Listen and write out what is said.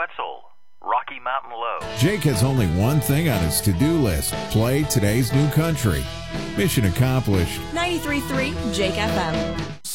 Wetzel, Rocky Mountain Low. Jake has only one thing on his to-do list: play today's new country. Mission accomplished. 93.3 Jake FM.